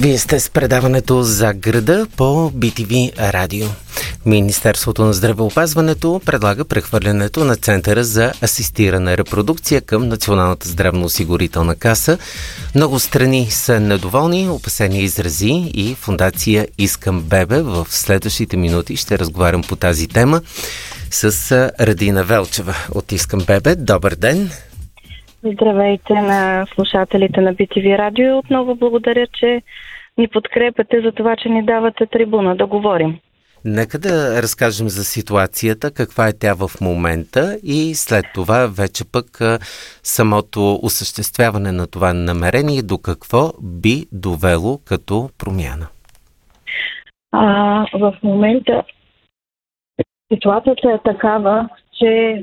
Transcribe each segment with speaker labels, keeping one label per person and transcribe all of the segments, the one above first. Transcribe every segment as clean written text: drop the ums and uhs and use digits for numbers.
Speaker 1: Вие сте с предаването за града по BTV Радио. Министерството на здравеопазването предлага прехвърлянето на Центъра за асистирана репродукция към Националната здравноосигурителна каса. Много страни са недоволни, опасения изрази и фондация Искам бебе. В следващите минути ще разговарям по тази тема с Радина Велчева от Искам бебе. Добър ден!
Speaker 2: Здравейте на слушателите на BTV Радио. Отново благодаря, че ни подкрепяте за това, че ни давате трибуна да говорим.
Speaker 1: Нека да разкажем за ситуацията, каква е тя в момента и след това вече пък самото осъществяване на това намерение до какво би довело като промяна.
Speaker 2: В момента ситуацията е такава, че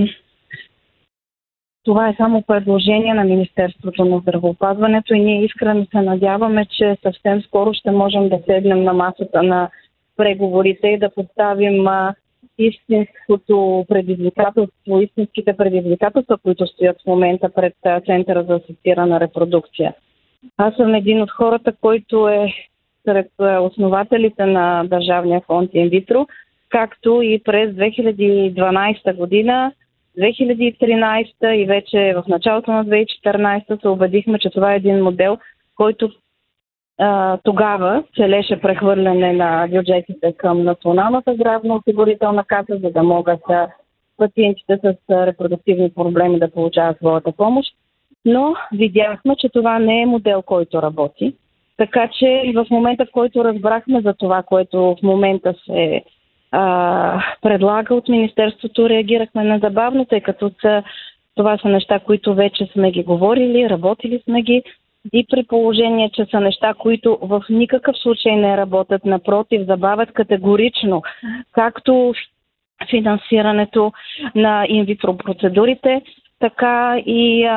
Speaker 2: това е само предложение на Министерството на здравеопазването и ние искрено се надяваме, че съвсем скоро ще можем да седнем на масата на преговорите и да поставим истинското предизвикателство, истинските предизвикателства, които стоят в момента пред Центъра за асистирана репродукция. Аз съм един от хората, който е сред основателите на Държавния фонд инвитро, както и през 2012 година, 2013 и вече в началото на 2014 се убедихме, че това е един модел, който тогава целеше прехвърляне на бюджетите към Националната здравноосигурителна каса, за да могат пациентите с репродуктивни проблеми да получават своята помощ. Но видяхме, че това не е модел, който работи. Така че в момента, в който разбрахме за това, което в момента се предлага от Министерството, реагирахме незабавно, тъй като това са неща, които вече сме ги говорили, работили сме ги и при положение, че са неща, които в никакъв случай не работят, напротив, забавят категорично както финансирането на инвитро процедурите, така и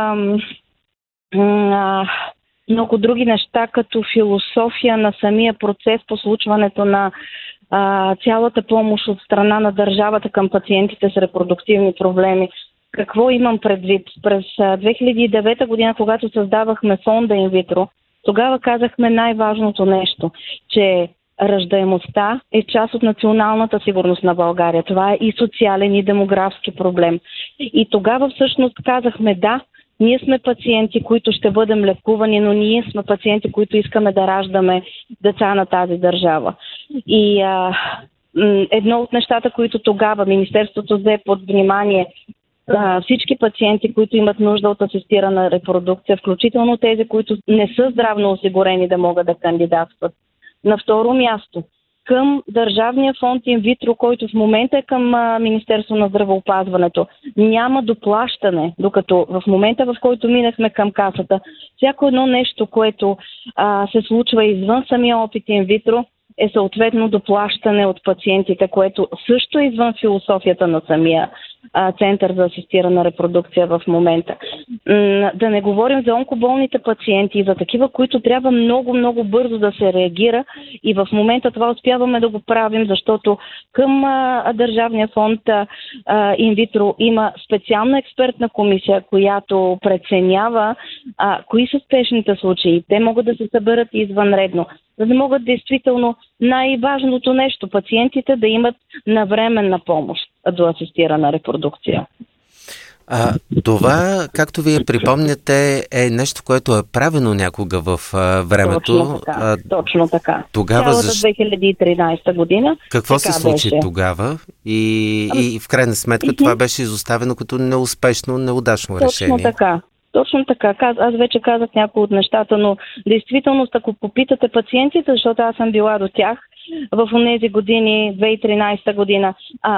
Speaker 2: много други неща, като философия на самия процес по случването на цялата помощ от страна на държавата към пациентите с репродуктивни проблеми. Какво имам предвид? През 2009 година, когато създавахме фонда инвитро, тогава казахме най-важното нещо, че раждаемостта е част от националната сигурност на България. Това е и социален, и демографски проблем. И тогава всъщност казахме да, ние сме пациенти, които ще бъдем лекувани, но ние сме пациенти, които искаме да раждаме деца на тази държава. И едно от нещата, които тогава Министерството взе под внимание всички пациенти, които имат нужда от асистирана репродукция, включително тези, които не са здравно осигурени да могат да кандидатстват. На второ място, към Държавния фонд инвитро, който в момента е към Министерство на здравеопазването, няма доплащане, докато в момента, в който минахме към касата, всяко едно нещо, което се случва извън самия опит инвитро, е съответно доплащане от пациентите, което също е извън философията на самия Център за асистирана репродукция в момента. Да не говорим за онкоболните пациенти и за такива, които трябва много, много бързо да се реагира и в момента това успяваме да го правим, защото към Държавния фонд инвитро има специална експертна комисия, която преценява кои са спешните случаи. Те могат да се съберат извънредно, за да могат действително най-важното нещо – пациентите да имат навременна помощ до асистирана репродукция.
Speaker 1: Това, както вие припомняте, е нещо, което е правено някога в времето.
Speaker 2: Точно така.
Speaker 1: Тогава
Speaker 2: цялата 2013 година.
Speaker 1: Какво се случи беше тогава? И в крайна сметка това беше изоставено като неуспешно, неудачно решение.
Speaker 2: Точно така. Аз вече казах някои от нещата, но действително, ако попитате пациентите, защото аз съм била до тях в тези години, 2013 година,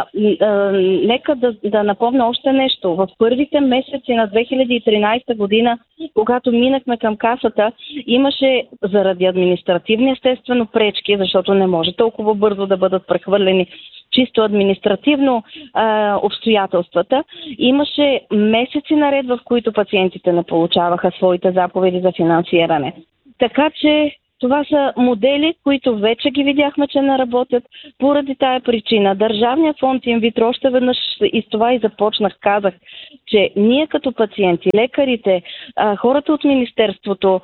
Speaker 2: нека да напомня още нещо. В първите месеци на 2013 година, когато минахме към касата, имаше заради административни естествено пречки, защото не може толкова бързо да бъдат прехвърлени чисто административно обстоятелствата. Имаше месеци наред, в които пациентите не получаваха своите заповеди за финансиране. Така че Това са модели, които вече ги видяхме, че не работят. Поради тая причина Държавният фонд инвитро, още веднъж и с това и започнах, казах, че ние като пациенти, лекарите, хората от Министерството,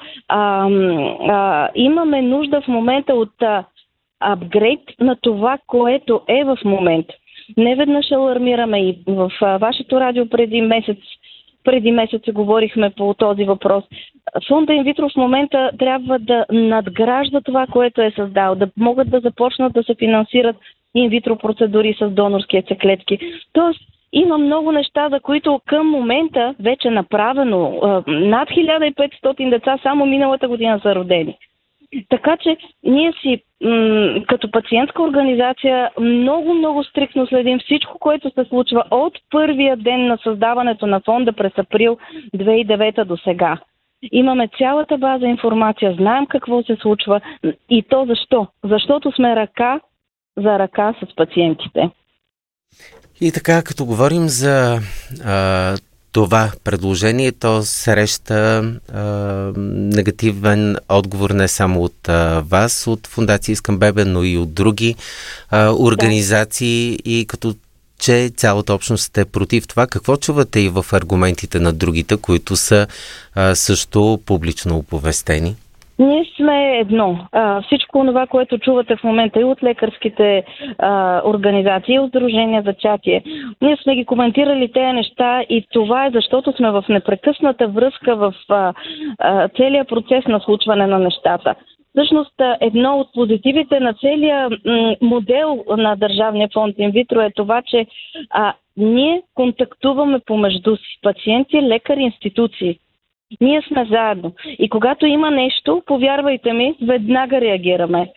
Speaker 2: имаме нужда в момента от апгрейд на това, което е в момента. Не веднъж алармираме и в вашето радио преди месец говорихме по този въпрос. Фонда инвитро в момента трябва да надгражда това, което е създал, да могат да започнат да се финансират инвитро процедури с донорски яйцеклетки. Тоест, има много неща, за които към момента вече направено. Над 1500 деца само миналата година са родени. Така че ние си като пациентска организация много стриктно следим всичко, което се случва от първия ден на създаването на фонда през април 2009 до сега. Имаме цялата база информация, знаем какво се случва и то защо? Защото сме ръка за ръка с пациентите.
Speaker 1: И така, като говорим за това предложение, то среща негативен отговор не само от вас, от Фондация Искам бебе, но и от други организации и като че цялата общност е против това. Какво чувате и в аргументите на другите, които са също публично оповестени?
Speaker 2: Ние сме едно. Всичко това, което чувате в момента и от лекарските организации, и от Сдружения за чатие, ние сме ги коментирали тези неща и това е защото сме в непрекъсната връзка в целия процес на случване на нещата. Всъщност, едно от позитивите на целия модел на Държавния фонд инвитро е това, че ние контактуваме помежду си пациенти, лекари, институции. Ние сме заедно. И когато има нещо, повярвайте ми, веднага реагираме.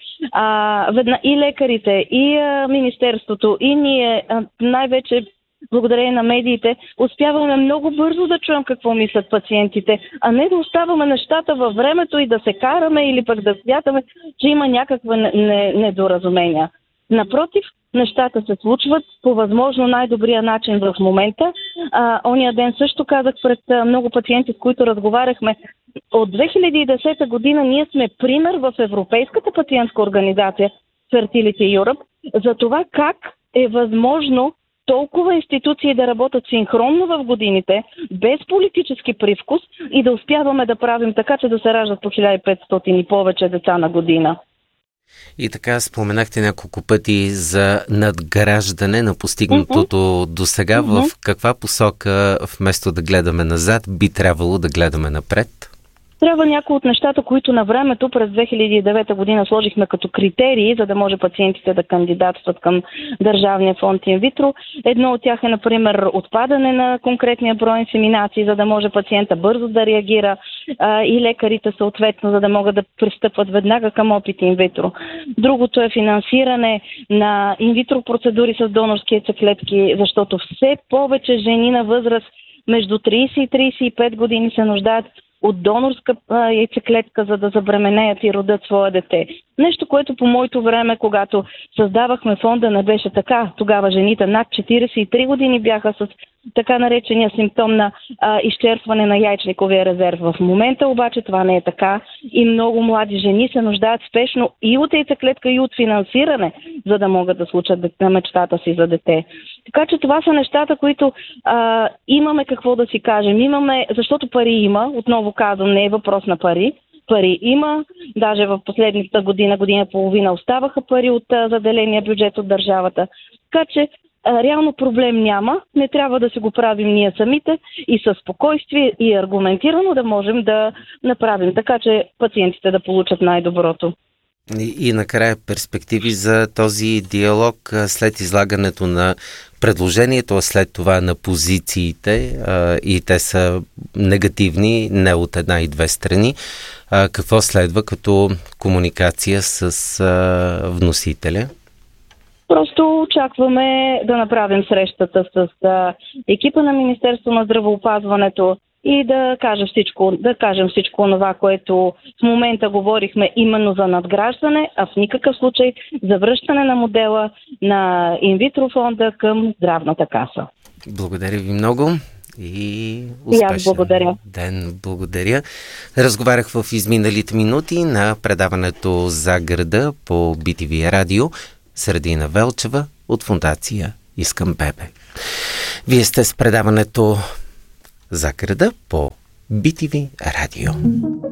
Speaker 2: И лекарите, и Министерството, и ние, най-вече благодарение на медиите, успяваме много бързо да чуем какво мислят пациентите, а не да оставаме нещата във времето и да се караме или пък да смятаме, че има някаква недоразумения. Напротив, нещата се случват по възможно най-добрия начин в момента. Ония ден също казах пред много пациенти, с които разговаряхме. От 2010 година ние сме пример в Европейската пациентска организация Fertility Europe за това как е възможно толкова институции да работят синхронно в годините, без политически привкус и да успяваме да правим така, че да се раждат по 1500 и повече деца на година.
Speaker 1: И така споменахте няколко пъти за надграждане на постигнатото до сега. В каква посока, вместо да гледаме назад, би трябвало да гледаме напред?
Speaker 2: Трябва някои от нещата, които на времето през 2009 година сложихме като критерии, за да може пациентите да кандидатстват към Държавния фонд инвитро. Едно от тях е, например, отпадане на конкретния брой инсеминации, за да може пациента бързо да реагира и лекарите съответно, за да могат да пристъпват веднага към опит инвитро. Другото е финансиране на инвитро процедури с донорски яйцеклетки, защото все повече жени на възраст между 30 и 35 години се нуждаят от донорска яйцеклетка, за да забременеят и родят своя дете. Нещо, което по моето време, когато създавахме фонда, не беше така. Тогава жените над 43 години бяха с така наречения симптом на изчерпване на яйчниковия резерв. В момента обаче това не е така и много млади жени се нуждаят спешно и от яйцеклетка, и от финансиране, за да могат да случат мечтата си за дете. Така че това са нещата, които имаме какво да си кажем. Имаме, защото пари има, отново казвам, не е въпрос на пари. Пари има, даже в последната година и половина оставаха пари от заделения бюджет от държавата. Така че реално проблем няма, не трябва да се го правим ние самите и със спокойствие и аргументирано да можем да направим така, че пациентите да получат най-доброто.
Speaker 1: И накрая перспективи за този диалог след излагането на предложението, а след това на позициите, и те са негативни, не от една и две страни. Какво следва като комуникация с вносителя?
Speaker 2: Просто очакваме да направим срещата с екипа на Министерство на здравеопазването и да кажем всичко това, което в момента говорихме именно за надграждане, а в никакъв случай за връщане на модела на инвитро фонда към здравната каса.
Speaker 1: Благодаря ви много. и успешен ден. Благодаря. Разговарях в изминалите минути на предаването За града по BTV радио с Радина Велчева от фондация Искам бебе. Вие сте с предаването За града по BTV радио.